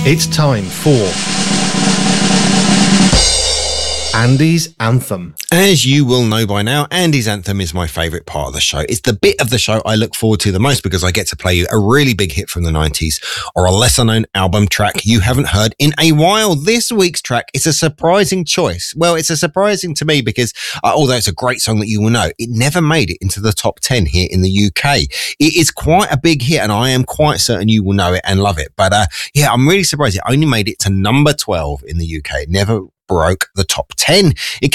It's time for Andy's Anthem. As you will know by now, Andy's Anthem is my favourite part of the show. It's the bit of the show I look forward to the most because I get to play you a really big hit from the 90s or a lesser-known album track you haven't heard in a while. This week's track is a surprising choice. Well, it's a surprising to me because although it's a great song that you will know, it never made it into the top 10 here in the UK. It is quite a big hit and I am quite certain you will know it and love it. But yeah, I'm really surprised it only made it to number 12 in the UK. It never broke the top 10. It